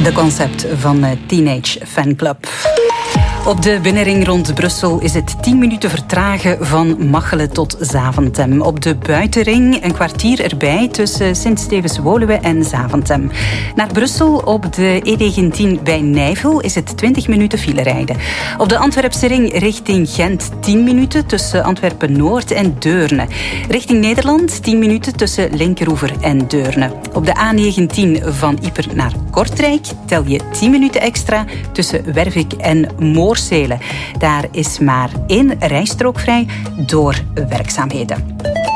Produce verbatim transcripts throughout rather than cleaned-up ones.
de concept van Teenage Fanclub. Op de binnenring rond Brussel is het tien minuten vertragen van Machelen tot Zaventem. Op de buitenring een kwartier erbij tussen Sint-Stevens-Woluwe en Zaventem. Naar Brussel op de E negentien bij Nijvel is het twintig minuten file rijden. Op de Antwerpse ring richting Gent tien minuten tussen Antwerpen-Noord en Deurne. Richting Nederland tien minuten tussen Linkeroever en Deurne. Op de A negentien van Ieper naar Kortrijk tel je tien minuten extra tussen Wervik en Moor. Daar is maar één rijstrook vrij door werkzaamheden.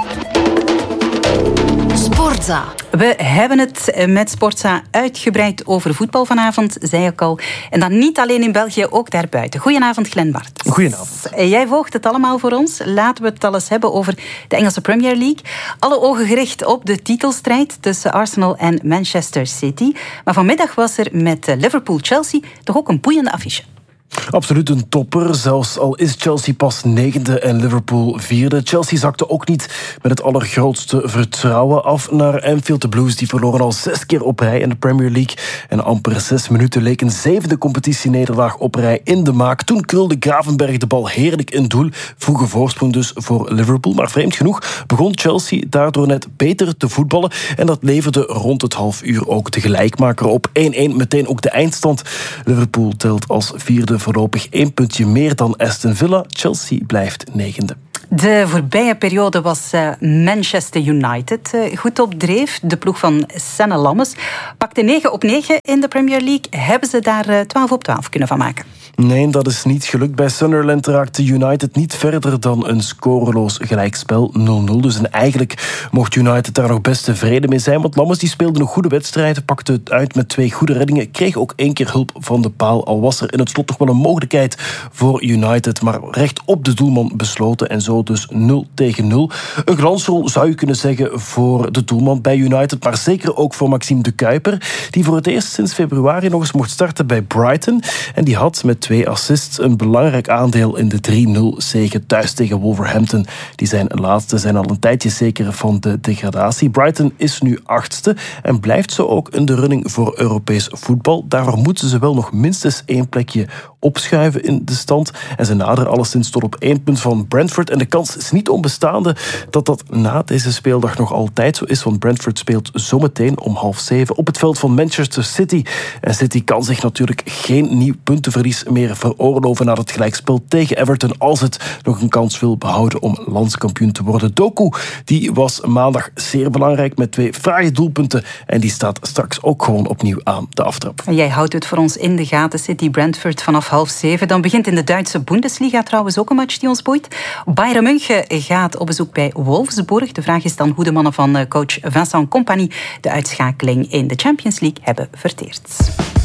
Sportza. We hebben het met Sportza uitgebreid over voetbal vanavond, zei ik al. En dan niet alleen in België, ook daarbuiten. Goedenavond, Glenn Bart. Goedenavond. Jij volgt het allemaal voor ons. Laten we het al eens hebben over de Engelse Premier League. Alle ogen gericht op de titelstrijd tussen Arsenal en Manchester City. Maar vanmiddag was er met Liverpool-Chelsea toch ook een boeiende affiche. Absoluut een topper, zelfs al is Chelsea pas negende en Liverpool vierde. Chelsea zakte ook niet met het allergrootste vertrouwen af naar Anfield. De Blues die verloren al zes keer op rij in de Premier League. En amper zes minuten leek een zevende competitienederlaag op rij in de maak. Toen krulde Gravenberch de bal heerlijk in doel. Vroege voorsprong dus voor Liverpool. Maar vreemd genoeg begon Chelsea daardoor net beter te voetballen. En dat leverde rond het half uur ook de gelijkmaker op. één-één, meteen ook de eindstand. Liverpool telt als vierde voorlopig één puntje meer dan Aston Villa. Chelsea blijft negende. De voorbije periode was Manchester United goed op dreef. De ploeg van Senne Lammes pakte negen op negen in de Premier League. Hebben ze daar twaalf op twaalf kunnen van maken? Nee, dat is niet gelukt. Bij Sunderland raakte United niet verder dan een scoreloos gelijkspel nul nul. Dus en eigenlijk mocht United daar nog best tevreden mee zijn. Want Lammes die speelde een goede wedstrijd, pakte het uit met twee goede reddingen, kreeg ook één keer hulp van de paal. Al was er in het slot nog wel een mogelijkheid voor United, maar recht op de doelman besloten en zo dus nul tegen nul. Een glansrol zou je kunnen zeggen voor de doelman bij United, maar zeker ook voor Maxime de Kuiper, die voor het eerst sinds februari nog eens mocht starten bij Brighton. En die had met twee assists een belangrijk aandeel in de drie nul zege thuis tegen Wolverhampton. Die zijn laatste zijn al een tijdje zeker van de degradatie. Brighton is nu achtste en blijft zo ook in de running voor Europees voetbal. Daarvoor moeten ze wel nog minstens één plekje opschuiven in de stand. En ze naderen alleszins tot op één punt van Brentford. En de kans is niet onbestaande dat dat na deze speeldag nog altijd zo is. Want Brentford speelt zometeen om half zeven op het veld van Manchester City. En City kan zich natuurlijk geen nieuw puntenverlies meer veroorloven na het gelijkspel tegen Everton als het nog een kans wil behouden om landskampioen te worden. Doku die was maandag zeer belangrijk met twee fraaie doelpunten. En die staat straks ook gewoon opnieuw aan de aftrap. En jij houdt het voor ons in de gaten, City Brentford vanaf half zeven. Dan begint in de Duitse Bundesliga trouwens ook een match die ons boeit. Bayern München gaat op bezoek bij Wolfsburg. De vraag is dan hoe de mannen van coach Vincent Kompany de uitschakeling in de Champions League hebben verteerd.